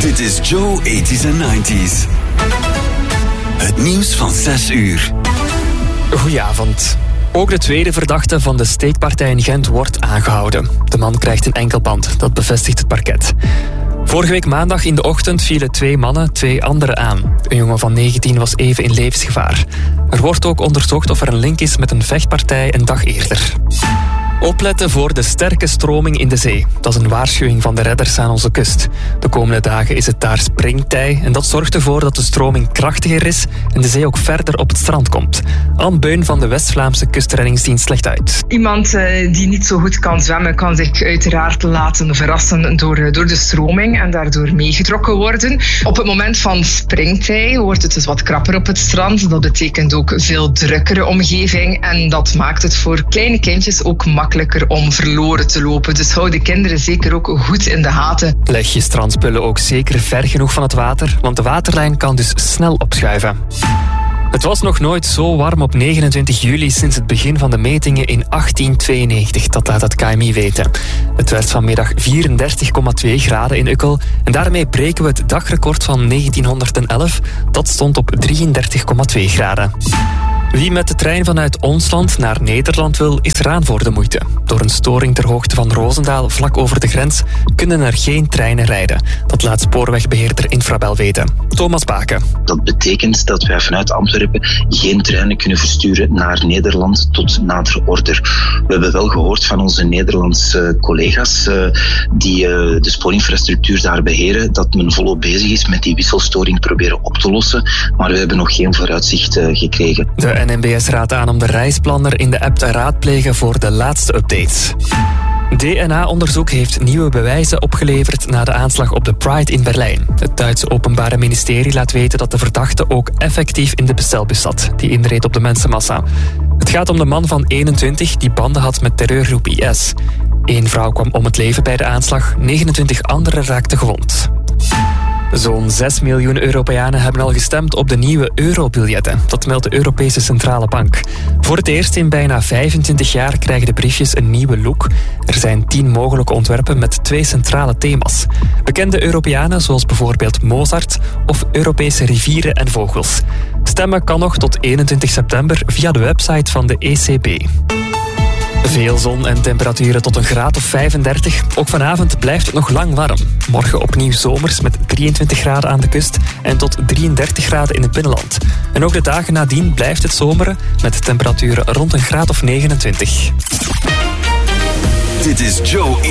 Dit is Joe 80s en 90s. Het nieuws van 6 uur. Goedenavond. Ook de tweede verdachte van de steekpartij in Gent wordt aangehouden. De man krijgt een enkelband, dat bevestigt het parket. Vorige week maandag in de ochtend vielen 2 mannen 2 anderen aan. Een jongen van 19 was even in levensgevaar. Er wordt ook onderzocht of er een link is met een vechtpartij een dag eerder. Opletten voor de sterke stroming in de zee. Dat is een waarschuwing van de redders aan onze kust. De komende dagen is het daar springtij en dat zorgt ervoor dat de stroming krachtiger is en de zee ook verder op het strand komt. Anne Beun van de West-Vlaamse Kustreddingsdienst legt uit. Iemand die niet zo goed kan zwemmen kan zich uiteraard laten verrassen door de stroming en daardoor meegetrokken worden. Op het moment van springtij wordt het dus wat krapper op het strand. Dat betekent ook veel drukkere omgeving en dat maakt het voor kleine kindjes ook makkelijker om verloren te lopen. Dus hou de kinderen zeker ook goed in de gaten. Leg je strandspullen ook zeker ver genoeg van het water, want de waterlijn kan dus snel opschuiven. Het was nog nooit zo warm op 29 juli sinds het begin van de metingen in 1892. Dat laat het KMI weten. Het werd vanmiddag 34,2 graden in Ukkel. En daarmee breken we het dagrecord van 1911. Dat stond op 33,2 graden. Wie met de trein vanuit ons land naar Nederland wil, is eraan voor de moeite. Door een storing ter hoogte van Roosendaal, vlak over de grens, kunnen er geen treinen rijden. Dat laat spoorwegbeheerder Infrabel weten. Thomas Baken. Dat betekent dat wij vanuit Antwerpen geen treinen kunnen versturen naar Nederland tot nader order. We hebben wel gehoord van onze Nederlandse collega's die de spoorinfrastructuur daar beheren, dat men volop bezig is met die wisselstoring proberen op te lossen, maar we hebben nog geen vooruitzicht gekregen. De NMBS raadt aan om de reisplanner in de app te raadplegen voor de laatste updates. DNA-onderzoek heeft nieuwe bewijzen opgeleverd na de aanslag op de Pride in Berlijn. Het Duitse Openbare Ministerie laat weten dat de verdachte ook effectief in de bestelbus zat, die inreed op de mensenmassa. Het gaat om de man van 21 die banden had met terreurgroep IS. 1 vrouw kwam om het leven bij de aanslag, 29 anderen raakten gewond. Zo'n 6 miljoen Europeanen hebben al gestemd op de nieuwe eurobiljetten. Dat meldt de Europese Centrale Bank. Voor het eerst in bijna 25 jaar krijgen de briefjes een nieuwe look. Er zijn 10 mogelijke ontwerpen met 2 centrale thema's. Bekende Europeanen zoals bijvoorbeeld Mozart of Europese rivieren en vogels. Stemmen kan nog tot 21 september via de website van de ECB. Veel zon en temperaturen tot een graad of 35. Ook vanavond blijft het nog lang warm. Morgen opnieuw zomers met 23 graden aan de kust en tot 33 graden in het binnenland. En ook de dagen nadien blijft het zomeren met temperaturen rond een graad of 29. Dit is Joe